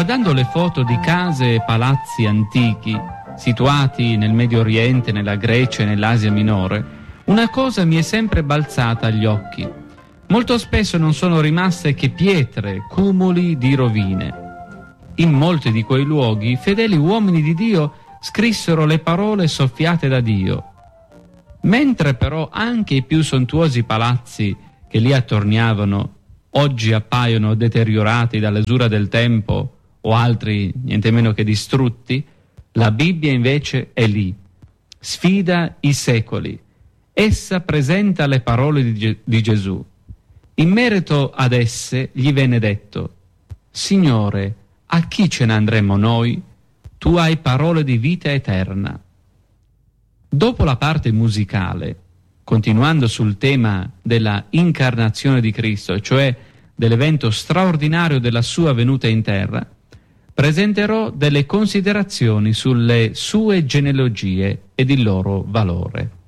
Guardando le foto di case e palazzi antichi, situati nel Medio Oriente, nella Grecia e nell'Asia Minore, una cosa mi è sempre balzata agli occhi. Molto spesso non sono rimaste che pietre, cumuli di rovine. In molti di quei luoghi, fedeli uomini di Dio scrissero le parole soffiate da Dio. Mentre però anche i più sontuosi palazzi che lì attorniavano oggi appaiono deteriorati dall'esura del tempo o altri niente meno che distrutti, la Bibbia invece è lì, sfida i secoli. Essa presenta le parole di Gesù. In merito ad esse gli venne detto: Signore, a chi ce ne andremo noi? Tu hai parole di vita eterna. Dopo la parte musicale, continuando sul tema della incarnazione di Cristo, cioè dell'evento straordinario della sua venuta in terra, presenterò delle considerazioni sulle sue genealogie ed il loro valore.